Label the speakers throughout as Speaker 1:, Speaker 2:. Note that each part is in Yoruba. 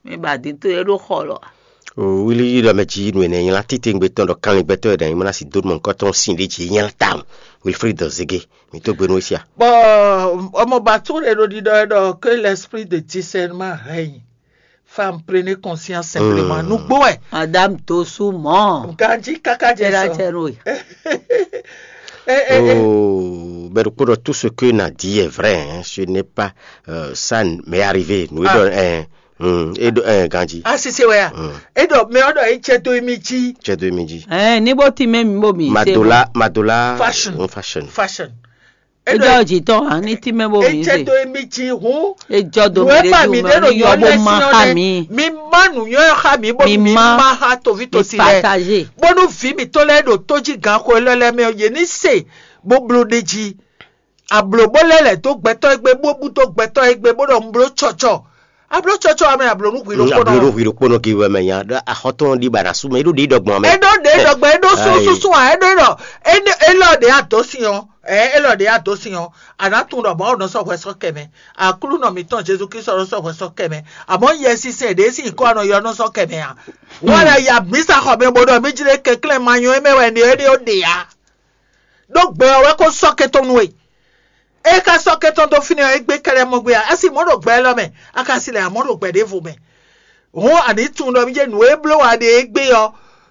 Speaker 1: mi ba di to ero kholo
Speaker 2: Willie da meji no ne yala titing beton do kan beton da imana si dormon coton sin de ji yala tam Wilfried Zege mi to gbenu sia
Speaker 3: Bon, on va tout redire que l'esprit de discernement règne. Femme, prenez conscience simplement. Nous bois.
Speaker 1: Madame Tosoumon
Speaker 3: Gandhi kaka
Speaker 1: era
Speaker 3: jesa.
Speaker 1: cheroi
Speaker 2: Oh, mais pour tout ce que n'a dit est vrai, hein, ce n'est pas ça m'est arrivé. Nous Gandhi.
Speaker 3: Ah, c'est ouais. Et donc, mais on doit être deux midi.
Speaker 2: J'ai 2010.
Speaker 1: ni bo ti me mi bo mi
Speaker 2: Madola
Speaker 3: Fashion.
Speaker 1: e do ji to ani ti me bo mi
Speaker 3: Et
Speaker 1: se
Speaker 3: deux midi, où?
Speaker 1: e jodo
Speaker 3: Ouais,
Speaker 1: me
Speaker 3: pas
Speaker 1: du
Speaker 3: mi
Speaker 1: me
Speaker 3: deno
Speaker 1: yo
Speaker 3: yo
Speaker 1: bo
Speaker 3: le
Speaker 1: ma ha mi
Speaker 3: mi manu yo ha mi bo mi ma ha to vito si le.
Speaker 1: partager
Speaker 3: Bonu fi mi to le do toji gan ko lele me oye ni se bo blo deji. Ablo bolele to gbeto egbe bobu to gbeto egbe bodo mblo chocho. Ablo chocho ame ablo nu kwiro kono.
Speaker 2: Ablo kwiro kono ki we me ya a hoton di bara su me do di dogmo me.
Speaker 3: Edo su edo elo de atosiyan. Elo de atosiyan. Anatun do ba odon so kweso keme. Akulu no mi ton Jesus Christ so kweso keme. Amo yesi se de si ko ano yo no so keme ya. Wala ya misa ko me bodo mi jire kekle manyo emewe ni ede ode ya. Donc be we ko soketon we. E ka soketon do fini egbe kere mo gbe asi mo do gbe lo me aka sile mo do gbe de fu me ho ani tun do mi je nu e blow ade egbe yo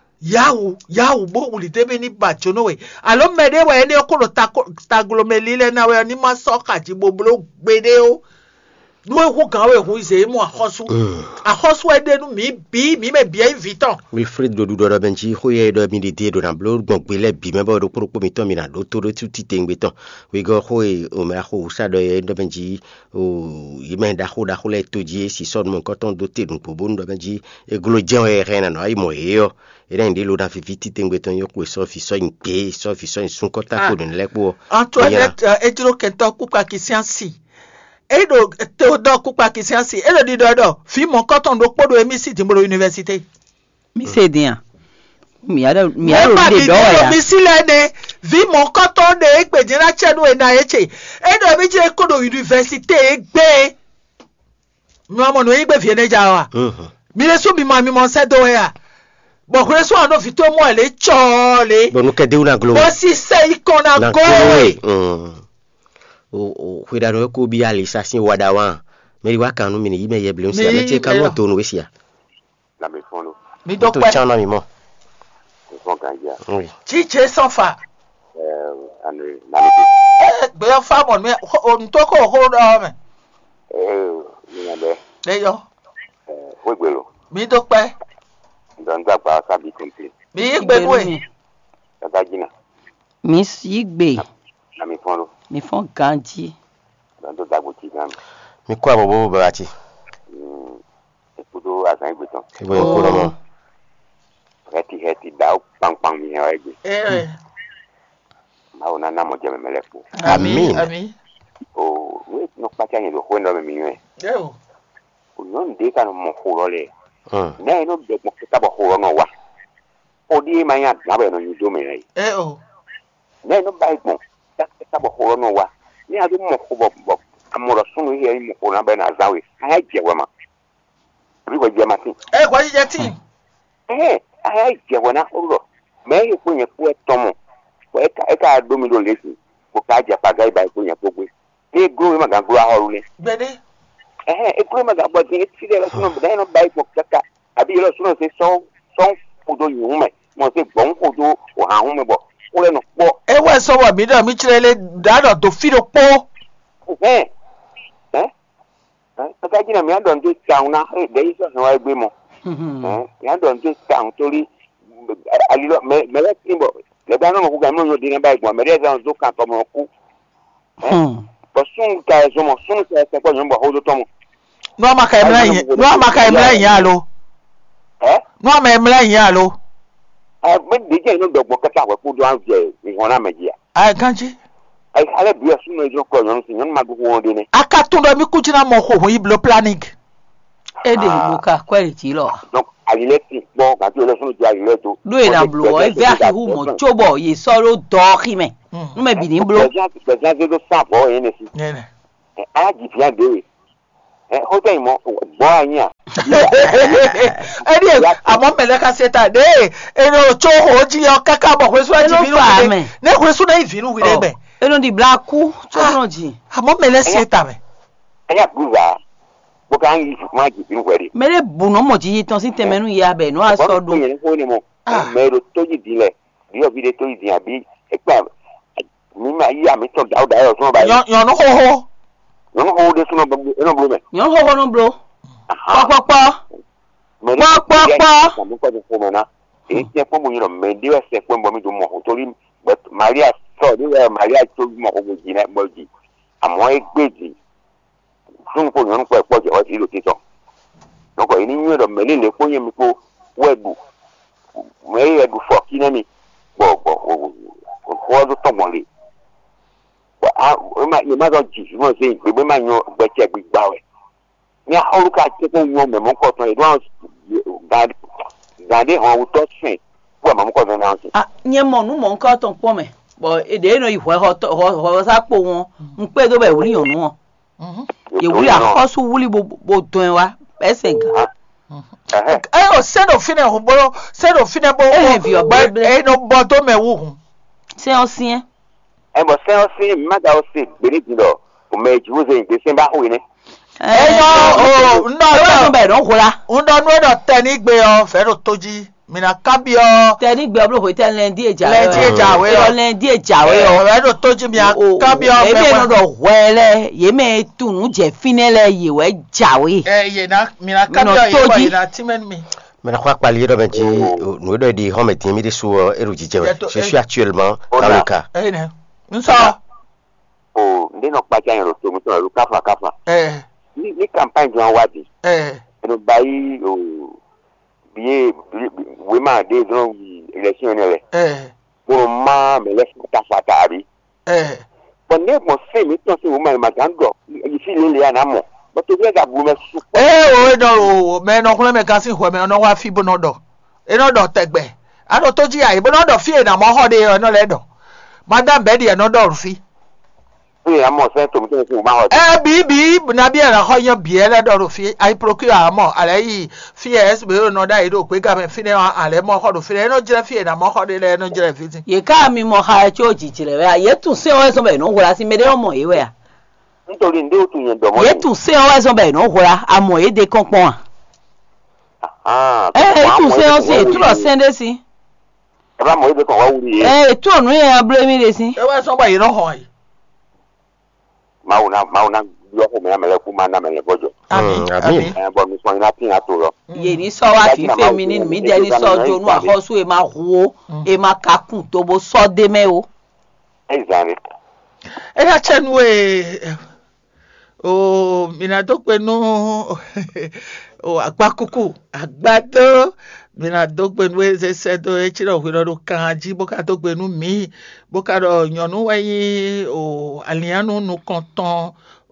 Speaker 3: yawu bo wuli tebe ni bacho no we alo me de we ni okoro taglomelile na we ni ma soka ji bo blow gbe de o nu e ku kan we ku ise mu ahosu ede nu mi me bi invitant
Speaker 2: Wilfried do do benji ho ye do mi de do na blo gbogbe le bi me ba do pro mi to mi na do to tu titing beton we go ho o me ho sa do ye do benji o yime da ho le to ji si son mon coton do te dun po bon do benji e glo jen e rena no ai mo yo e den de lo da fi titing beton yo ko so fi so in pe so fi so in sun kota ko den le po
Speaker 3: Antoinette ejiro kento ku pa kisiansi Edo Theodore Kupa Kisiansi Edo di dodo fi mon coton do podo emisi timbolo université
Speaker 1: mi se dia mi aro de do
Speaker 3: ya mi sile de vi mon coton de egbejira chenu e na eche Edo mi je kodo université egbe mi amo no egbe fi eneja wa mi le so mi mo se do ya bo kure so ano fi to mo le chole
Speaker 2: bo no ke de una glo
Speaker 3: bo si se ikona go
Speaker 2: o huidano ko bi ali sasin wadawan meri wakanu mini yime yeblem sia meti kanu to no wesia
Speaker 4: la me fono
Speaker 3: mi do
Speaker 2: to
Speaker 3: pa
Speaker 2: chana mi mo
Speaker 4: ko ganja
Speaker 2: oui
Speaker 3: chiche sofa
Speaker 4: anu na me
Speaker 3: gbe fa mo me on to ko ho do me
Speaker 4: mi na be
Speaker 3: le yo
Speaker 4: we gbelo
Speaker 3: mi do pa
Speaker 4: dan da pa ka bi konti
Speaker 3: mi gbe nu e
Speaker 4: da jina
Speaker 1: mi si gbe
Speaker 4: na me fono
Speaker 1: mi fon ganji
Speaker 4: dan do da boti gan
Speaker 2: mi kwa bobo barati
Speaker 4: kudo asan igbeton
Speaker 2: ebo ko lo mo
Speaker 4: heti da pang mi ha egbe ma ona na mo je memelepo
Speaker 3: Amin
Speaker 4: o we no pa cha yin do ho no mi yun
Speaker 3: yo
Speaker 4: o non de kan mo ho lo le na no de mo ta bo ho no wa o di ma ya na be no yu do me ai na no ba mo ta bo ho no wa ni adu mo ho bo amoro sunu here mo ho na be na zawe ha je wa ma bi ko je ma tin
Speaker 3: ko je tin
Speaker 4: ha je wa na ho me yi ko yen ku etomo ko e ka do mi do lesi ko ka je pa ga ba ko yen ko gbe ni gro ma ga gro ahoru ni
Speaker 3: gbede
Speaker 4: e gro ma ga bo tin ti de la sunu be no ba ko kaka abi lo sunu se so ko do yin me mo se gbon ko do o ha hu me bo o le no po
Speaker 3: e we so wa mi da mi chirele dado to fi do po
Speaker 4: ka jina mi andon do town na de iso no wa gbe mo mi andon do town tori alilo me le timbo le ba no ko ga no yo di na ba igbo me re za zo kan to mo ku bo sun ka zo mo sun se ko yo mo ho do to mo
Speaker 3: no ma ka emla yin ya lo no ma emla yin ya lo
Speaker 4: me de je no dogbo kata wa ku do an je ihona meji
Speaker 3: ai kanji
Speaker 4: ai ale bi asu no jo ko yo nsin yo ma go ho de ni
Speaker 3: aka tun do mi ku jina mo ho iblo planning
Speaker 1: e de buka quality lo
Speaker 4: donc alile ti bo ka ti o le sunu ti alile to
Speaker 1: do e na blo e ve a hu mo chobo ye soro do kime no me bi ni blo
Speaker 4: beja de do sa bo yin si
Speaker 3: nene
Speaker 4: a ji fi ade ho te mo bo anya
Speaker 3: Eni amo meleka seta de eno cho hoji o kaka bo kwesu aji binu we ne kwesu na ivinu we be
Speaker 1: eno di blaku cho ji
Speaker 3: amo mele seta me
Speaker 4: aya buza bo kan yi ma ji binu we
Speaker 1: mere bunu mo ji ton si temenu ya be no aso do
Speaker 4: me ro to ji dile bi o bi de to ji abi epa mi ma yi ami to da o so ba
Speaker 3: yon ho
Speaker 4: no de suno eno blo me
Speaker 1: yon ho no blo papa
Speaker 4: mo ko de fo na e ti po mo yiro me de se po mo mi do mo tori but Maria so de Maria to mo ko ji na mo ji amo egbeji fun ko yon ko po je o ti lo ti so no ko ni yiro me le ko yen mi ko webu me e du fo ki na mi bo ko do to mo le ma ye ma do ji mo se gbe ma yan gbe che gbe gba we ni aluka che ko yan me mo ko ton e do gade on to sin wo ma mo ko na sin
Speaker 1: nye mo nu mo nko ton po me bo ede no ihwe ho sa po won npe do be wuri yan nu won ye wuri akoso wuri bo ton wa esenga
Speaker 3: o sendo fine ho bo sendo fine bo e no bo to me wu
Speaker 1: se on sin
Speaker 4: bo se on sin ma da o se beri do o me ji wo se de sin ba ho ni
Speaker 1: no be no hola
Speaker 3: ndo no do teni gbe o fe ro toji mina kabi o
Speaker 1: teni gbe oblo hotel lendi eja
Speaker 3: lendi eja we o fe ro toji mi kabi o
Speaker 1: fe no do wele ye me tunu je finele ye we jawe
Speaker 3: ye na mina kabi o ye na timen mi
Speaker 2: mais quoi parler de benji nous doit dire on met mis sur eruji je suis actuellement dans le cas
Speaker 3: nsa
Speaker 4: o ndino pa kan ro to mo to ru kafa ni campagne do wadi no bai o biye we ma de do election ele pour ma me laisse kafa tabi bon ne mo se mi to se wo ma gando yi fi le ana mo but to get abu me su
Speaker 3: o do me no kule me kan si ho me no wa fi bo no do e no do tegbe ado to ji ai bo no do fi na mo ho de no le do madam bedi e no do fi
Speaker 4: amo se to mo se ma ho
Speaker 3: bibi na bi era ho yan bi ele do fi ai procure amo ale yi fs be no da ido pe ga me fi ne ale mo ho do fi no jira fi na mo ho de le no jira fi tin
Speaker 1: ye ka mi mo ha cho jijire we ye tun se o so be no hora si me de mo ye we a
Speaker 4: nítorí nde o tun yen do mo
Speaker 1: ye tun se o so be no hora amo ye de konpon tun se o se tu lo sende si
Speaker 4: e ba mo ye de kon wa wuri
Speaker 1: tu onu ye abre mi de si
Speaker 3: e wa so ba yi no ho yi
Speaker 4: mauna yo ko me amele ku ma na me bojo
Speaker 3: amin
Speaker 4: bo mi so ina tin atoro
Speaker 1: ye ni so wa fi feminine mi de ni so jo nu ahosu e ma ho e ma kakun to bo so de me o
Speaker 4: exactly
Speaker 3: e ya chenu o mina to pe no o agbakuku agbado mina to pe no se do e chiro we do kan ji bo ka to pe nu mi bo ka do yanu we o alianu nu konton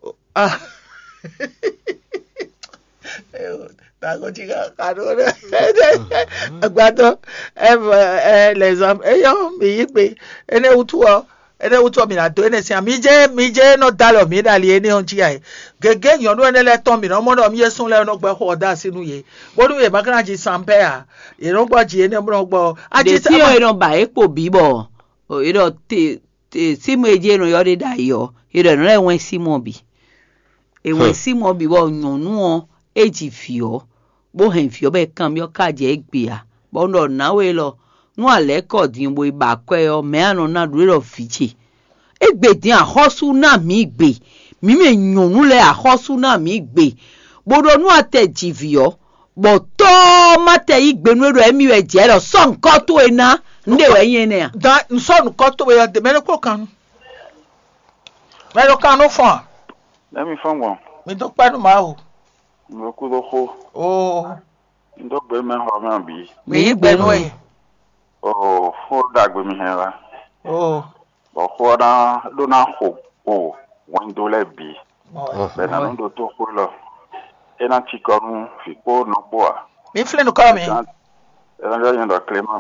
Speaker 3: tago chiga karo agbado les hommes yo mi pe ene utu mi na do ene si mi je no dalo mi dali ene on ji ai gege yonu ene le ton mi no mo no mi yesun le no gbe ho da sinu ye bodu ye makana ji sampe a ye no gbo ji ene mo gbo
Speaker 1: aji ti o eno ba epo bibo o iro ti si mo eje no yo de da yo iro no le wen si mo bi ewen si mo bi bo yonu o eji fio bo hen fio be kan mi o ka je egbe a bo no na we lo nu ale ko din bo iba kwe o me anu na duro fichi egbe din ahosu na mi gbe mi me yonu le ahosu na mi gbe bodo nu ateji fio bo to mate igbe nu ero emi we je lo so nkan to ena nde we yin ne
Speaker 3: da so nkan to we de me ko kan me lo kan no fun
Speaker 5: let me fun won
Speaker 3: mi to pa nu ma o
Speaker 5: mo ku do ko ndo gbe me ho ma bi
Speaker 3: mi gbe nu e
Speaker 5: fo da gbe mi hen wa bo ko da do na ho won do le bi be na ndo to ko lo e na ti ko nu fi ko no po a
Speaker 3: mi fle no ka mi
Speaker 5: e na yo ndo klema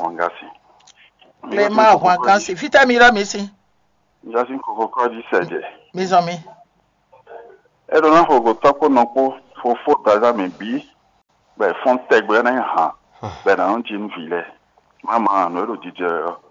Speaker 3: wangasi fita mi ra mi si
Speaker 5: njasi ko di seje
Speaker 3: mi zo mi
Speaker 5: e do na ho go to ko no po fo da za mi bi be font tag be na ha be na on tin file mama no ro dije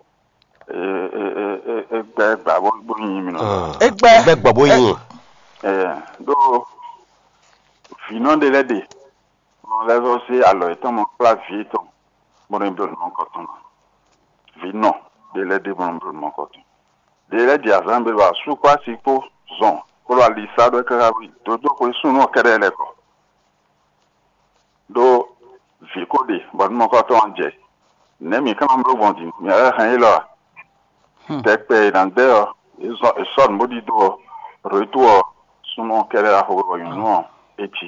Speaker 5: egbe gbabo gboyin mi no
Speaker 2: egbe gbabo yin
Speaker 5: do finon de lede mon lezo si allo eton mon clavier ton mon embol mon coton finon de lede mon embol mon coton de lede azambe ba su kwa sipo zon ko la lisa do ka wi do ko sunu kerele ko do fi ko de bon mon coton je nemi kama mro bondi mi han ilo tekpe dan de son modi do retour sunu kerele ko no eti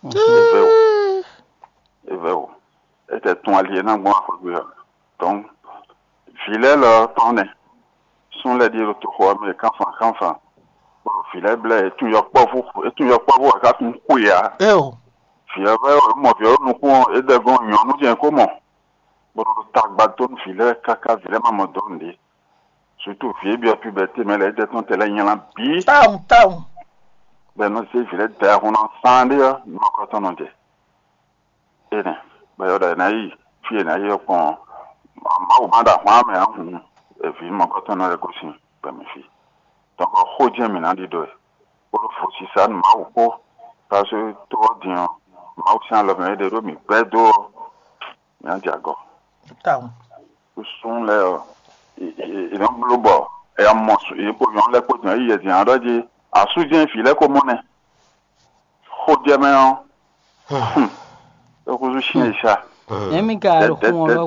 Speaker 5: Eveu. Était ton allié dans moi. Donc, filet là, tourné. Sont les dire tout quoi, mais qu'enfant. Filet blé, tout y'a pas vous, et tout y'a pas vous, à quatre couillards. Filet, moi, nous pouvons aider à nous dire comment. Bon, tac bâton, filet, caca, filet, maman donne. Surtout, filet, bien puberté, mais les détons, t'es là, il y a un bi.
Speaker 3: Taon.
Speaker 5: Ben non, c'est filet terre, on en sent dire, non, quand on en dit. Et bien, ben, naïf, fille naïf, on m'a mais et puis, mon quand on a réussi, ben, mes filles. Donc, on a dit, maintenant, dit deux. Pour le fou, si ça, m'a ou pas, parce que, toi, dis, m'a aussi en l'homme, de l'homme, ben, d'eau, mais un diago.
Speaker 3: Taon.
Speaker 5: Ce sont les, ils ont le bord, et un monstre, et pour lui, on l'a côté, il y a dit, on doit dire, à soutien filet comme on est. Faut dire maintenant. Donc je suis ça.
Speaker 1: Donc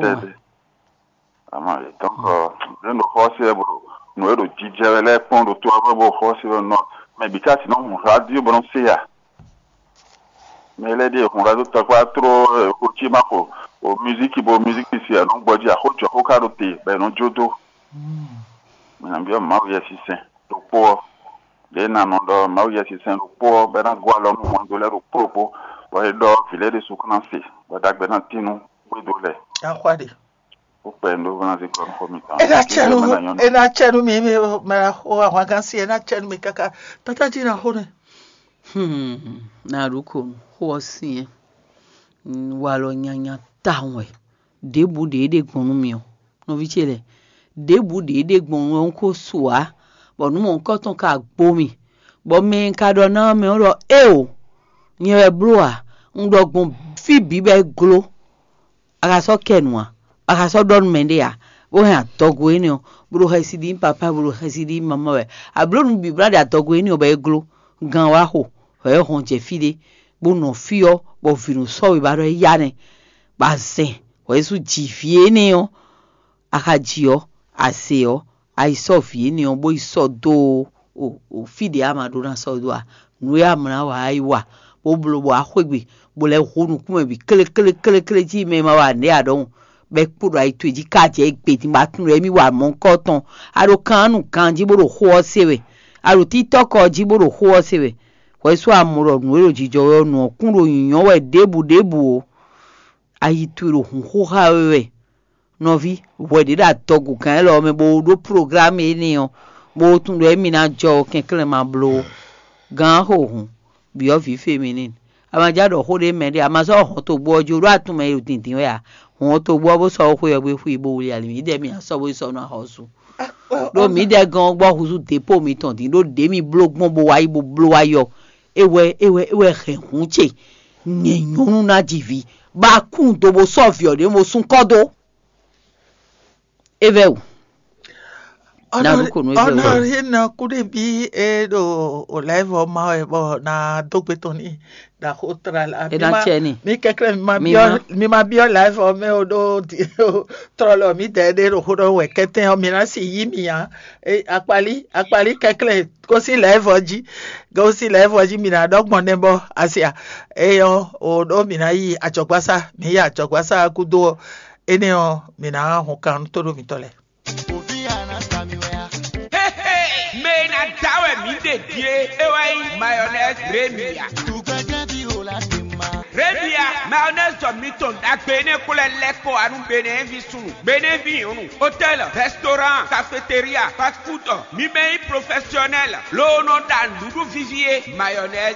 Speaker 5: nous forcer nous le DJ les pont de toi pour forcer non mais bika sinon radio bon c'est ya. Mais les dire on radio pas trop au mako au musique ici donc body a hocho ko karote ben non jodo. Mais bien marié si c'est donc pour les nanos marié si c'est pour ben gwa lo mo de leur propos ouais donc filet de soukanansi wa dag ben tinu we dole
Speaker 3: akwade
Speaker 5: upendo vanazi kwa komita
Speaker 3: ena chenu mimi mara wa gansi ena chenu mikaka tataji na hone
Speaker 1: na ruko ho si walo nyanya tawe debu de gbonu mi o no vi chele debu de gbonu onko suwa bonu mo nkan ton ka gbo mi bo mi ka do na mi ro o ni e bloa ndogbon fi bibe glo aga so kenwa aga so don mendia o ha togo eni o bro hasidi papa bro hasidi mama we ablo nu bi brother togo eni o be glo gan wa ho e hon je fide bo no fio bo finu so we ba do ya ne ba se o esu ji fie ni o aka ji o ase o ai so fie ni o bo iso do o fide amado na so do a nu ya mra wa ai wa bo blo bo akwegbe bo le honu kuma bi kele ji me ma wa ne adon be puru ai tuji ka je gbe ti ma tun re mi wa mo nko ton aro kanu kan ji bo ro ho sewe aro tiktok o ji bo ro ho sewe ko so amuro nu ero jijo nu okunro yiyan we debu o ayi turo hun ho ha we no vi we de da togu kan lo me bo do program ni o bo tun re mi na jo kenkele ma blo gan ho hun bi o fi feminine amajado ho de me de amaso ho to gbo ojo ru atun me tintin we a won to gbo bo so ko yo gbe fu ibo wuli alimi de mi aso bo so na hosu do mi de gan gbo husu depo mi ton tin do de mi blog mo bo wa ibo blo wa yo ewe hun che nyenyonu na jivi ba kun to bo so fi o de mo sun kodo eve
Speaker 3: Honor hina kude bi do o live o ma e bo na dogbetoni da hotral a mi kekre mi ma bio live o me o do trolo mi de ro hodo we keten o mi na si yimi ya e apali kekre go si live oji mi na dogbon nembo asia e yo o do mi na yi achogbasa mi ya achogbasa kudo ene o mi na ho kan to do mi tole
Speaker 6: mayonnaise Remia. Remia mayonnaise de miton da bene kule leko anu bene vi sunu bene vi onu hôtel restaurant cafétéria fast food mimei professionnel lono dan dudu vivier mayonnaise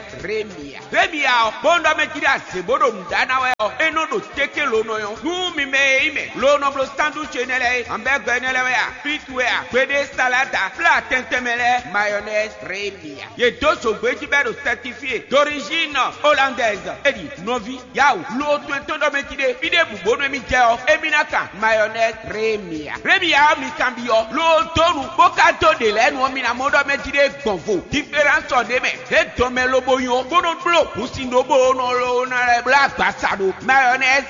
Speaker 6: remia bondo me kira sebodo mdana we eno do teke lono yo nu mimei me lono blo standu chenele ambe gwenele we fritware bede salada plat tentemele mayonnaise remia ye doso gbeji bedo certifié d'origine hollandaise edi novi yaou lo twento do me kide bide bubono mi jeo eminaka mayonnaise remia mi cambio lo donu bokato de lenu mi na modo me kide gbonfo différence on de me e to me lo boyo bono blo usindo bono lo na bla basado mayonnaise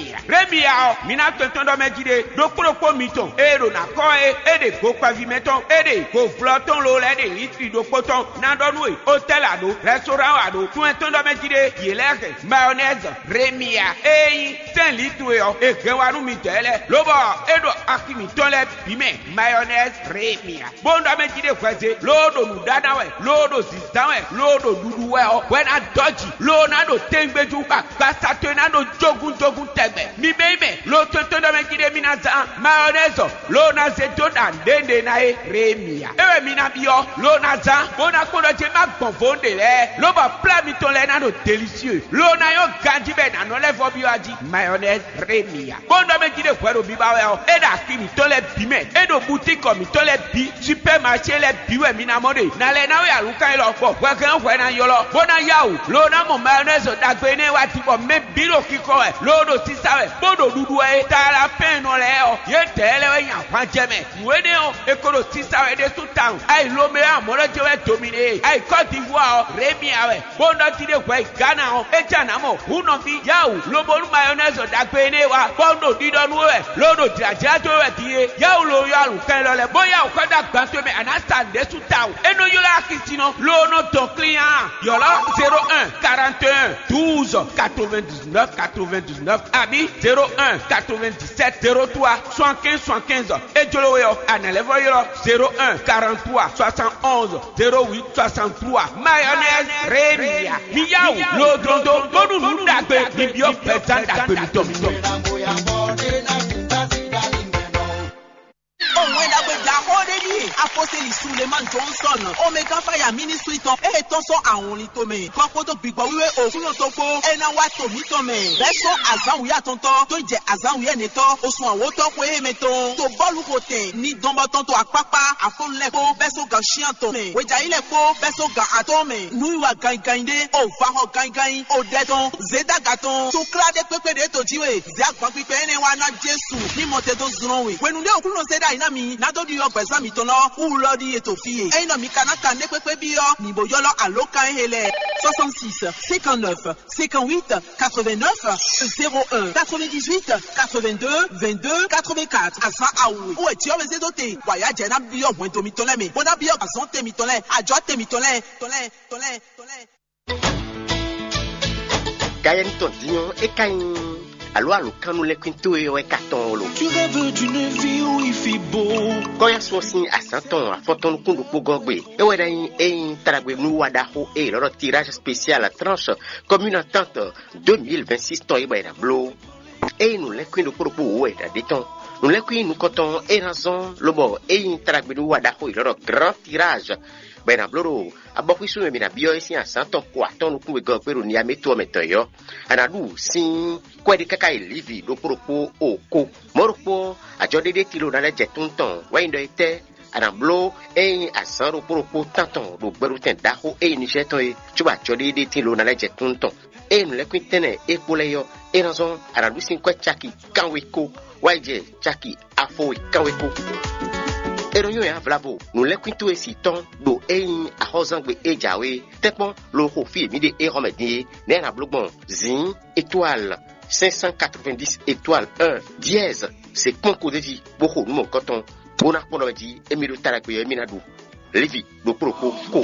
Speaker 6: remia mi na twento do me kide do kuro miton ero na ko e de go pavimento e de go floton lo le de litri do poton na do nu hôtel ado restaurant ado twento do me kide yeleke mayonnaise remia saint litre yo e gewanu mi tele lobo edo akimi tole bime mayonnaise remia bondo me kide kweze lodo nudana we lodo sistanwe lodo dudu we o when I dodgy lo na do tengbeju basa to na do jogun tegbe mi bebe lo to me kide minaza mayonnaise lo na zeto dan dende na remia ewe mina bio lo na za bona kodo je ma gbonfonde le lobo plat mi tole na do délicieux lo na yo ganji be na no le fo bio aji mayonnaise remia bondo me kide kwero biba we o eda akimi tole bime edo boutique mi tole bi supermarché le biwe mina mode na le na we alukan lo po we na yolo bona yawu lo na mo mayonnaise dagbe ne wa ti bo me biro kiko e lo do sisa we bodo dudu e tara pen no le o ye tele we yan kwa jeme we de o ekoro sisa we de town ai lo me amoro je we domine ai Côte d'Ivoire remia we bondo ti de kwe Ghana o e jana mo uno bi yawu lo bo mayonnaise dagbe ne wa bondo didonu we lo do jaja to we tie yawu lo yo alukan lo le boya o koda gbanto me understand de town eno yo la kitino lo no ton client yola 01 41 12 99 abi 01 97 03 75 ejolo yo anelevo yo 01 43 71 08 63 mayonnaise remia miyawu lo dondo bonu ndagbe bibio petan dagbe to
Speaker 7: Apostoli Suleiman Johnson Omega Fire Ministry ton e tonso awon li tome kokoto gbigbo wiwe okuno topo ena wa to mi tome beso azan wi atonto to je azan wi eneto osun awo to ko e meton to bolu kote ni dombo ton to apapa afon lepo beso ga shianto me weja ile po beso ga atome nuiwa gaingande o va ho gaingain o deton zeda gaton to klade pepede to jiwe ze agban pipe ene wa na Jesu ni mote do zronwe wenu de okuno zeda ina mi na do di yo gbesa mi tono Oulodi et Tofie. Et non, Mikanaka Nepepe Bio, Niboyolo à Loka Hele. 66 59 58 89 01 98 82 22 84. Asa Aoui. Où est-tu avec doté? Voyage Jenab Bio, Wento Mitoleme. Bona Bio, Azonte Mitolé. Adjote Mitolé. Tolé.
Speaker 2: Kayan Tondion et Kain. Alors, quand nous les quintons et carton,
Speaker 8: tu rêves d'une vie où il fait beau.
Speaker 2: Quand il y a son signe à 100 ans, à Fonton Kundu Pogogbe, et où il y a un Taragwe Nouadaho et leur tirage spécial à tranche comme une entente 2026 ton et blo. Et nous les quintons pour ouais, des temps. Nous les quintons nous comptons et raison le mot et un Taragwe Nouadaho et leur grand tirage. Ben abloro abofisu me na bio esi asanto kwa tonu kuwe gopero ni ameto metoyo anadu sin kwedi kaka livi do propo oko morpo ajode de kilo na leje tunton waindo ite anablo e asaro propo tanton do beruten daho e ni jeton e chuba jode de kilo na leje tunton e no le kwintene e poleyo e razon anadu sin kwa chaki kanweko waije chaki afo kanweko Eronyo ya vlavo, nous les quinto et si ton, do ein a hosangwe e jawe, tepon, lo hofi mide e remedie, nen a blogbon, zin, étoile, 590 étoile 1, dièse, c'est concours de vie, beaucoup de mon coton, bonak ponomedi, et milo tarakwe minadou, levi, do propo, ko.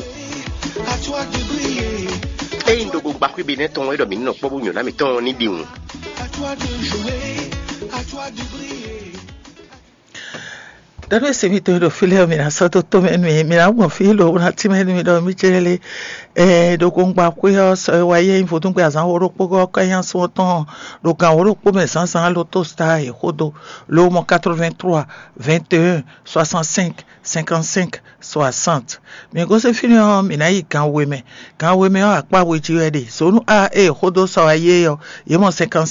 Speaker 2: Et indogo bakwi beneton et domino, pobo na meton ni diun.
Speaker 8: À toi de jouer, à toi de briller.
Speaker 3: Dado ese mito do fileo mina soto to me mina mo filo una time mi do mi chele do kongba ko yo so wa ye info tun pe azan oro pogo kan yan so ton do kan oro po me san lo to sta e rodo lo mo 83 21 65 55 60 mi go se fileo mina yi kan we me o apa we ji ede so nu rodo so wa ye yo ye mo 55